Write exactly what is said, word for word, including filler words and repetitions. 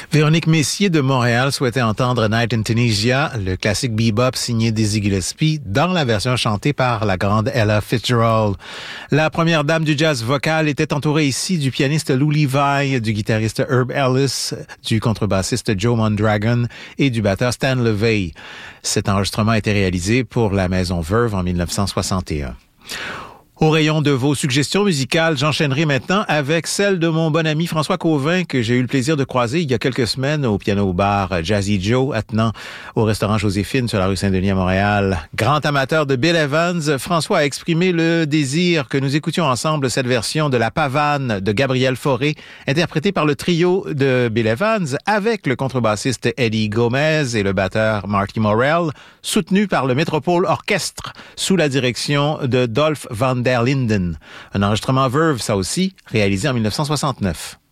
Véronique Messier de Montréal souhaitait entendre Night in Tunisia, le classique bebop signé Dizzy Gillespie, dans la version chantée par la grande Ella Fitzgerald. La première dame du jazz vocal était entourée ici du pianiste Lou Levi, du guitariste Herb Ellis, du contrebassiste Joe Mondragon et du batteur Stan LeVay. Cet enregistrement a été réalisé pour la Maison Verve en dix-neuf cent soixante et un. Au rayon de vos suggestions musicales, j'enchaînerai maintenant avec celle de mon bon ami François Cauvin, que j'ai eu le plaisir de croiser il y a quelques semaines au piano-bar Jazzy Joe, attenant au restaurant Joséphine sur la rue Saint-Denis à Montréal. Grand amateur de Bill Evans, François a exprimé le désir que nous écoutions ensemble cette version de La Pavane de Gabriel Fauré, interprétée par le trio de Bill Evans, avec le contrebassiste Eddie Gomez et le batteur Marty Morell, soutenu par le Metropole Orchestre, sous la direction de Dolph Van der Linden. Un enregistrement Verve, ça aussi, réalisé en dix-neuf cent soixante-neuf.